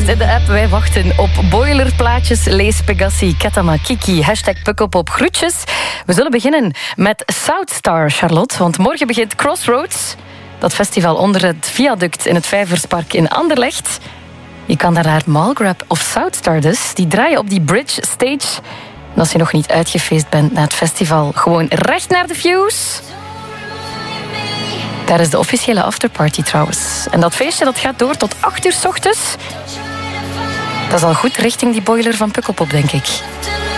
gerust in de app. Wij wachten op boilerplaatjes. Lees Pegassi, Ketama, Kiki, #Pukkelpop. Groetjes. We zullen beginnen met Southstar, Charlotte. Want morgen begint Crossroads. Dat festival onder het viaduct in het Vijverspark in Anderlecht. Je kan daar naar Malgrab of Southstar dus. Die draaien op die bridge stage. En als je nog niet uitgefeest bent na het festival, gewoon recht naar de Fuse. Daar is de officiële afterparty trouwens. En dat feestje dat gaat door tot 8 uur 's ochtends. Dat is al goed richting die boiler van Pukkelpop, denk ik.